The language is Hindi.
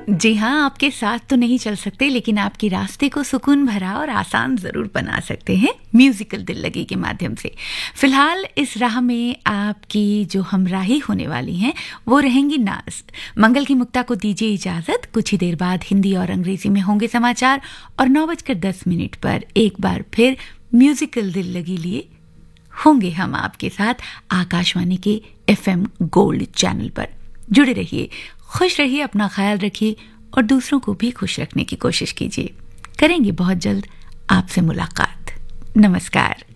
जी हाँ, आपके साथ तो नहीं चल सकते, लेकिन आपके रास्ते को सुकून भरा और आसान ज़रूर बना सकते हैं म्यूज़िकल दिल लगी के माध्यम से। फ़िलहाल इस राह में आपकी जो हमराही होने वाली हैं वो रहेंगी नाज़। मंगल की मुक्ता को दीजिए इजाज़त। कुछ ही देर बाद हिंदी और अंग्रेज़ी में होंगे समाचार और 9:10 पर एक बार फिर म्यूज़िकल दिल लगी लिए होंगे हम आपके साथ आकाशवाणी के FM गोल्ड चैनल पर। जुड़े रहिए, खुश रहिए, अपना ख्याल रखिए और दूसरों को भी खुश रखने की कोशिश कीजिए। करेंगे बहुत जल्द आपसे मुलाकात। नमस्कार।